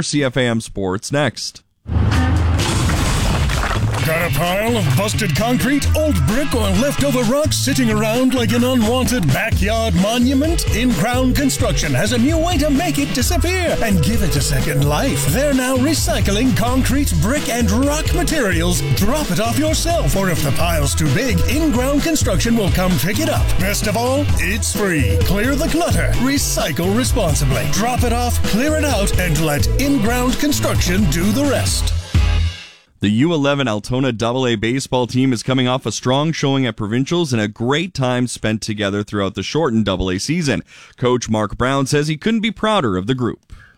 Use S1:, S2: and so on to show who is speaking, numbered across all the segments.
S1: CFAM Sports next.
S2: Got a pile of busted concrete, old brick, or leftover rocks sitting around like an unwanted backyard monument? In-Ground Construction has a new way to make it disappear and give it a second life. They're now recycling concrete, brick, and rock materials. Drop it off yourself, or if the pile's too big, In-Ground Construction will come pick it up. Best of all, it's free. Clear the clutter. Recycle responsibly. Drop it off, clear it out, and let In-Ground Construction do the rest.
S1: The U11 Altona AA baseball team is coming off a strong showing at provincials and a great time spent together throughout the shortened AA season. Coach Mark Brown says he couldn't be prouder of the group.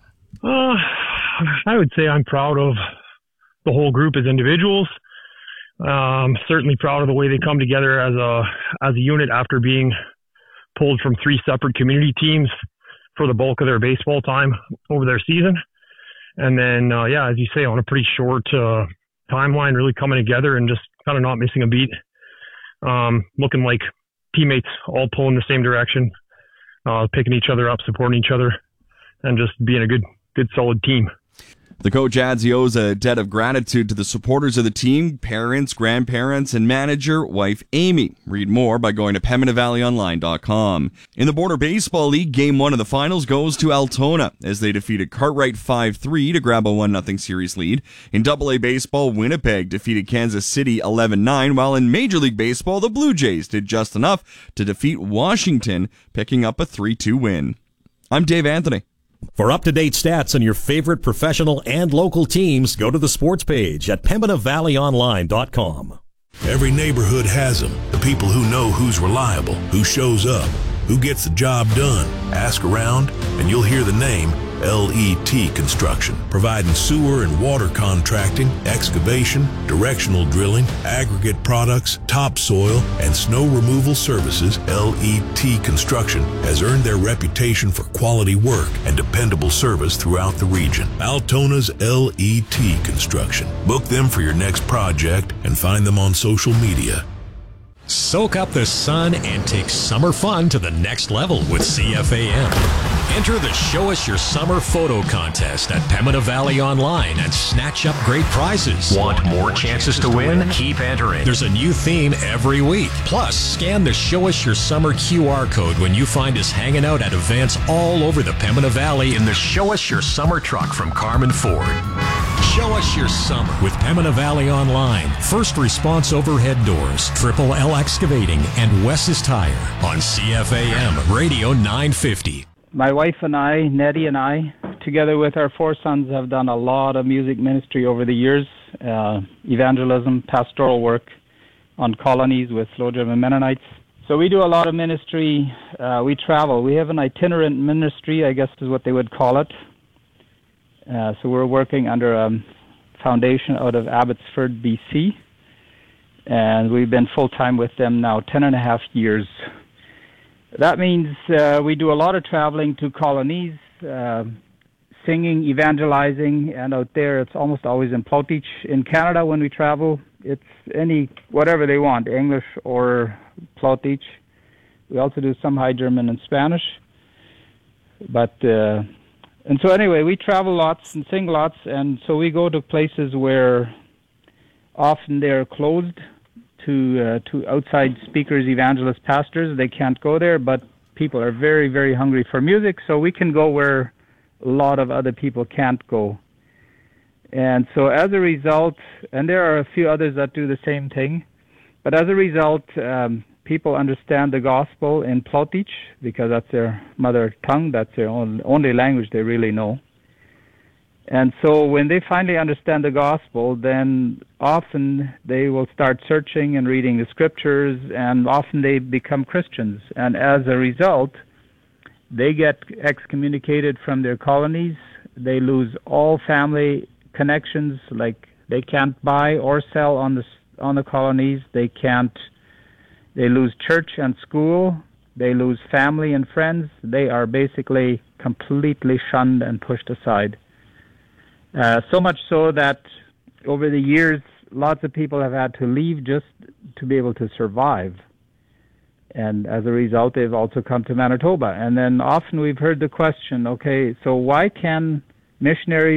S3: I would say I'm proud of the whole group as individuals. Certainly proud of the way they come together as a unit after being pulled from 3 separate community teams for the bulk of their baseball time over their season. And then, as you say, on a pretty short timeline, really coming together and just kind of not missing a beat. Looking like teammates all pulling the same direction, picking each other up, supporting each other, and just being a good solid team.
S1: The coach adds he owes a debt of gratitude to the supporters of the team, parents, grandparents, and manager, wife Amy. Read more by going to PembinaValleyOnline.com. In the Border Baseball League, Game 1 of the finals goes to Altona as they defeated Cartwright 5-3 to grab a 1-0 series lead. In AA Baseball, Winnipeg defeated Kansas City 11-9, while in Major League Baseball, the Blue Jays did just enough to defeat Washington, picking up a 3-2 win. I'm Dave Anthony.
S4: For up-to-date stats on your favorite professional and local teams, go to the sports page at PembinaValleyOnline.com.
S5: Every neighborhood has them. The people who know who's reliable, who shows up, who gets the job done. Ask around, and you'll hear the name LET Construction, providing sewer and water contracting, excavation, directional drilling, aggregate products, topsoil, and snow removal services. LET Construction has earned their reputation for quality work and dependable service throughout the region. Altona's LET Construction. Book them for your next project and find them on social media.
S4: Soak up the sun and take summer fun to the next level with CFAM. Enter the Show Us Your Summer photo contest at Pembina Valley Online and snatch up great prizes. Want more chances to win? Keep entering. There's a new theme every week. Plus, scan the Show Us Your Summer QR code when you find us hanging out at events all over the Pembina Valley in the Show Us Your Summer truck from Carmen Ford. Show Us Your Summer with Pembina Valley Online, First Response Overhead Doors, Triple L Excavating, and Wes's Tire on CFAM Radio 950.
S6: My wife and I, Nettie and I, together with our 4 sons, have done a lot of music ministry over the years, evangelism, pastoral work on colonies with Low German Mennonites. So we do a lot of ministry. We travel. We have an itinerant ministry, I guess is what they would call it. So we're working under a foundation out of Abbotsford, BC, and we've been full-time with them now 10.5 years. That means we do a lot of traveling to colonies, singing, evangelizing, and out there it's almost always in Plotich. In Canada, when we travel, it's whatever they want, English or Plotich. We also do some High German and Spanish. And so anyway, we travel lots and sing lots, and so we go to places where often they're closed to outside speakers, evangelists, pastors. They can't go there, but people are very, very hungry for music, so we can go where a lot of other people can't go. And so as a result, and there are a few others that do the same thing, but as a result, people understand the gospel in Plotich because that's their mother tongue, that's their only language they really know. And so when they finally understand the gospel, then often they will start searching and reading the scriptures, and often they become Christians. And as a result, they get excommunicated from their colonies. They lose all family connections, like they can't buy or sell on the colonies. They lose church and school. They lose family and friends. They are basically completely shunned and pushed aside. So much so that over the years, lots of people have had to leave just to be able to survive. And as a result, they've also come to Manitoba. And then often we've heard the question, okay, so why can missionaries